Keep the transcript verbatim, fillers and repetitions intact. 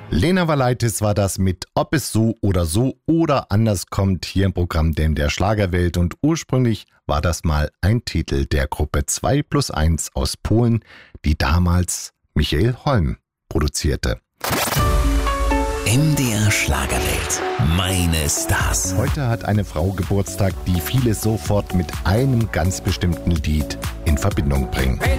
Lena Valaitis war das mit Ob es so oder so oder anders kommt hier im Programm M D R Schlagerwelt, und ursprünglich war das mal ein Titel der Gruppe zwei plus eins aus Polen, die damals Michael Holm produzierte. M D R Schlagerwelt. Meine Stars. Heute hat eine Frau Geburtstag, die viele sofort mit einem ganz bestimmten Lied in Verbindung bringen. Wenn